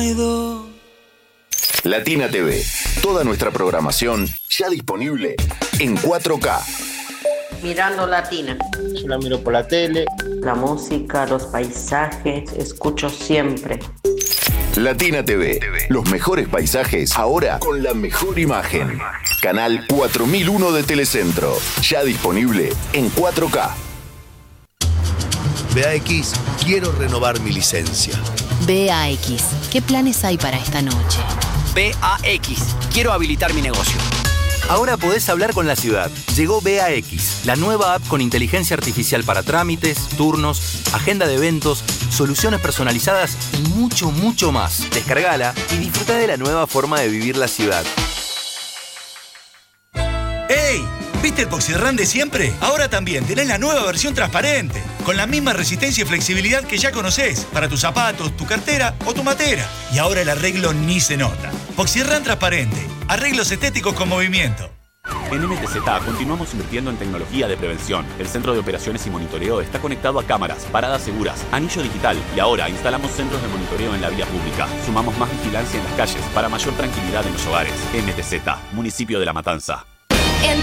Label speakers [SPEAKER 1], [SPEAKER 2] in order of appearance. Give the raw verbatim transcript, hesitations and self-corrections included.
[SPEAKER 1] miedo.
[SPEAKER 2] Latina T V. Toda nuestra programación ya disponible en cuatro K.
[SPEAKER 3] Mirando Latina.
[SPEAKER 4] Yo la miro por la tele.
[SPEAKER 3] La música, los paisajes, escucho siempre.
[SPEAKER 2] Latina T V. Los mejores paisajes ahora con la mejor imagen. Canal cuatro mil uno de Telecentro. Ya disponible en cuatro K.
[SPEAKER 5] B A X, quiero renovar mi licencia.
[SPEAKER 6] B A X, ¿qué planes hay para esta noche?
[SPEAKER 7] B A X, quiero habilitar mi negocio. Ahora podés hablar con la ciudad. Llegó B A X, la nueva app con inteligencia artificial para trámites, turnos, agenda de eventos, soluciones personalizadas y mucho, mucho más. Descargala y disfruta de la nueva forma de vivir la ciudad.
[SPEAKER 8] ¡Ey! ¿Viste el Poxirrán de siempre? Ahora también tenés la nueva versión transparente, con la misma resistencia y flexibilidad que ya conocés, para tus zapatos, tu cartera o tu matera. Y ahora el arreglo ni se nota. Poxirrán transparente, arreglos estéticos con movimiento.
[SPEAKER 9] En M T Z continuamos invirtiendo en tecnología de prevención. El centro de operaciones y monitoreo está conectado a cámaras, paradas seguras, anillo digital y ahora instalamos centros de monitoreo en la vía pública. Sumamos más vigilancia en las calles para mayor tranquilidad en los hogares. M T Z, municipio de La Matanza.